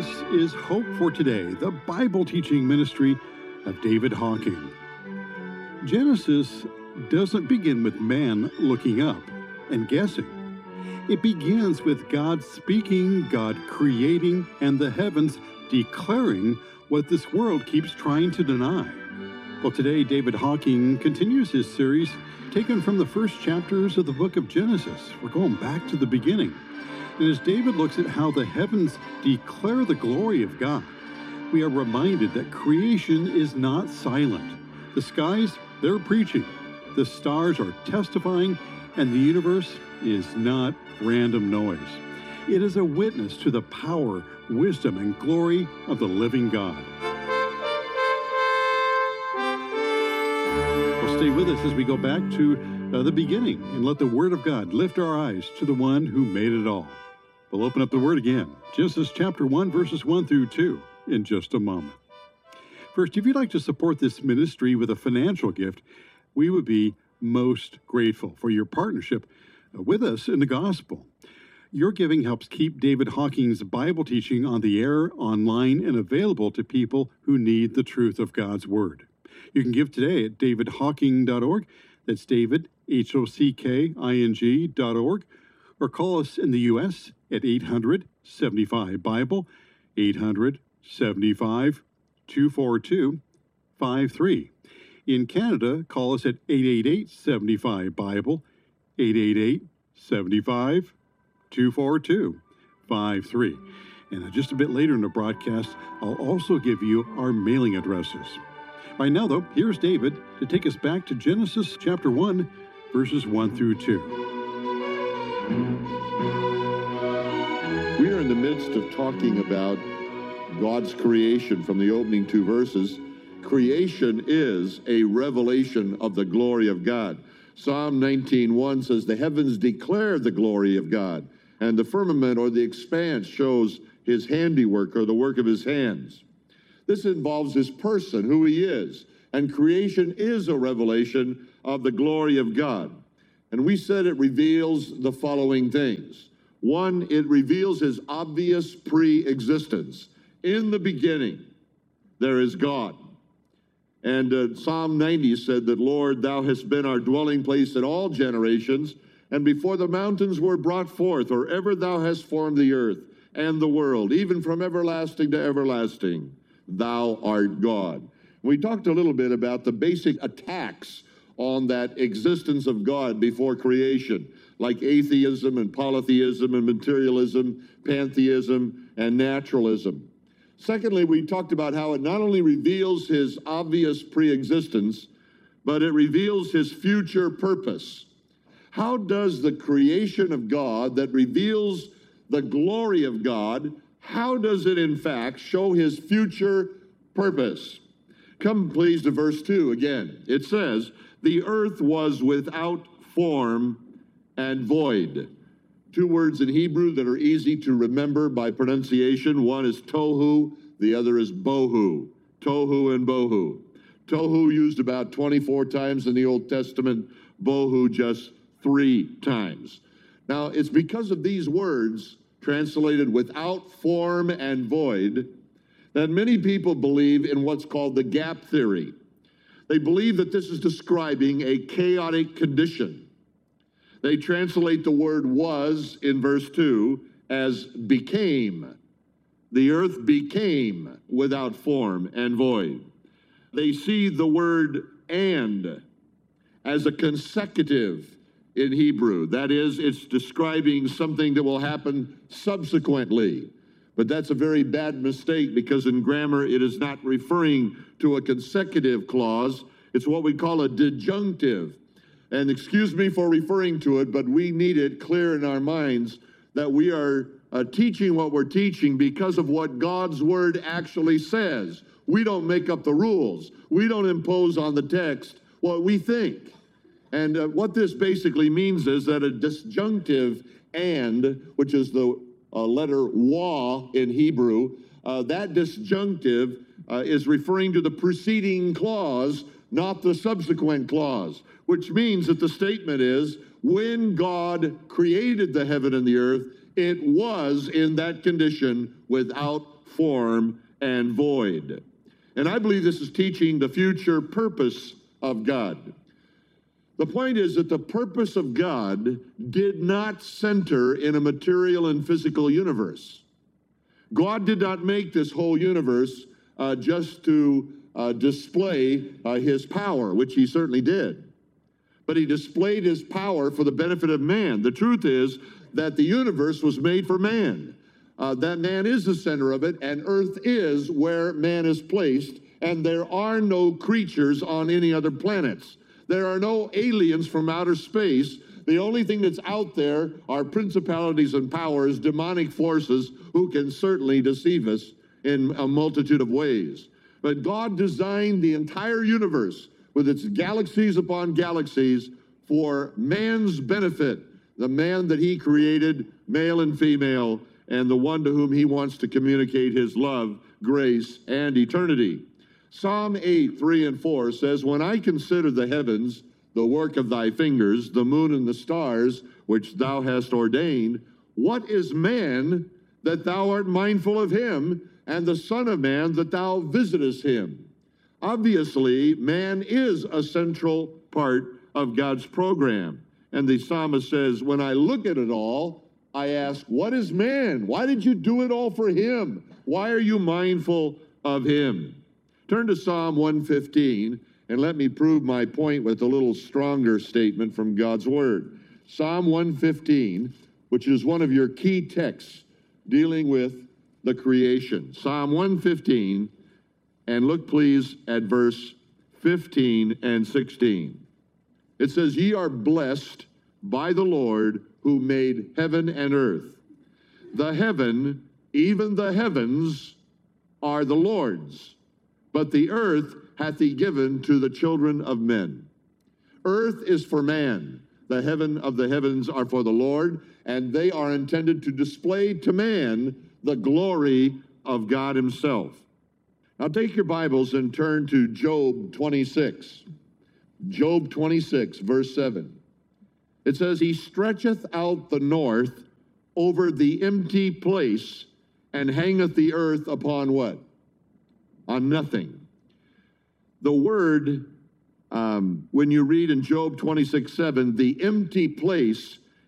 This is Hope for Today, the Bible teaching ministry of David Hocking. Genesis doesn't begin with man looking up and guessing. It begins with God speaking, God creating, and the heavens declaring what this world keeps trying to deny. Well, today David Hocking continues his series taken from the first chapters of the book of Genesis. We're going back to the beginning. And as David looks at how the heavens declare the glory of God, we are reminded that creation is not silent. The skies, they're preaching. The stars are testifying, and the universe is not random noise. It is a witness to the power, wisdom, and glory of the living God. Well, stay with us as we go back to the beginning and let the Word of God lift our eyes to the one who made it all. We'll open up the Word again, Genesis chapter 1, verses 1 through 2, in just a moment. First, if you'd like to support this ministry with a financial gift, we would be most grateful for your partnership with us in the gospel. Your giving helps keep David Hocking's Bible teaching on the air, online, and available to people who need the truth of God's Word. You can give today at davidhocking.org. That's David, HOCKING.org. Or call us in the U.S. at 800-75-BIBLE, 800-75-242-53. In Canada, call us at 888-75-BIBLE, 888-75-242-53. And just a bit later in the broadcast, I'll also give you our mailing addresses. Right now, though, here's David to take us back to Genesis chapter 1, verses 1 through 2. We are in the midst of talking about God's creation from the opening two verses. Creation is a revelation of the glory of God. Psalm 19:1 says, "The heavens declare the glory of God, and the firmament or the expanse shows his handiwork or the work of his hands." This involves his person, who he is, and creation is a revelation of the glory of God. And we said it reveals the following things. One, it reveals his obvious pre-existence. In the beginning, there is God. And Psalm 90 said that, "Lord, thou hast been our dwelling place in all generations, and before the mountains were brought forth, or ever thou hast formed the earth and the world, even from everlasting to everlasting, thou art God." We talked a little bit about the basic attacks on that existence of God before creation, like atheism and polytheism and materialism, pantheism, and naturalism. Secondly, we talked about how it not only reveals his obvious pre-existence, but it reveals his future purpose. How does the creation of God that reveals the glory of God, how does it in fact show his future purpose? Come please to verse 2 again. It says, "The earth was without form and void." Two words in Hebrew that are easy to remember by pronunciation. One is tohu, the other is bohu. Tohu and bohu. Tohu used about 24 times in the Old Testament, bohu just 3 times. Now, it's because of these words, translated without form and void, that many people believe in what's called the gap theory. They believe that this is describing a chaotic condition. They translate the word "was" in verse 2 as "became." The earth became without form and void. They see the word "and" as a consecutive in Hebrew. That is, it's describing something that will happen subsequently. But that's a very bad mistake, because in grammar it is not referring to a consecutive clause. It's what we call a disjunctive. And excuse me for referring to it, but we need it clear in our minds that we are teaching what we're teaching because of what God's Word actually says. We don't make up the rules. We don't impose on the text what we think. And what this basically means is that a disjunctive "and," which is the letter "wa" in Hebrew, that disjunctive is referring to the preceding clause, not the subsequent clause, which means that the statement is, when God created the heaven and the earth, it was in that condition without form, and void. And I believe this is teaching the future purpose of God. The point is that the purpose of God did not center in a material and physical universe. God did not make this whole universe just to display his power, which he certainly did. But he displayed his power for the benefit of man. The truth is that the universe was made for man. That man is the center of it, and earth is where man is placed, and there are no creatures on any other planets. There are no aliens from outer space. The only thing that's out there are principalities and powers, demonic forces, who can certainly deceive us in a multitude of ways. But God designed the entire universe with its galaxies upon galaxies for man's benefit, the man that he created, male and female, and the one to whom he wants to communicate his love, grace, and eternity. Psalm 8, 3 and 4 says, "When I consider the heavens, the work of thy fingers, the moon and the stars, which thou hast ordained, what is man that thou art mindful of him, and the Son of Man that thou visitest him?" Obviously, man is a central part of God's program. And the psalmist says, when I look at it all, I ask, what is man? Why did you do it all for him? Why are you mindful of him? Turn to Psalm 115, and let me prove my point with a little stronger statement from God's Word. Psalm 115, which is one of your key texts dealing with the creation. Psalm 115, and look please at verse 15 and 16. It says, "Ye are blessed by the Lord who made heaven and earth. The heaven, even the heavens, are the Lord's, but the earth hath he given to the children of men." Earth is for man. The heaven of the heavens are for the Lord, and they are intended to display to man the glory of God himself. Now take your Bibles and turn to Job 26. Job 26, verse 7. It says, "He stretcheth out the north over the empty place, and hangeth the earth upon" what? On nothing. The word, when you read in Job 26, 7, the empty place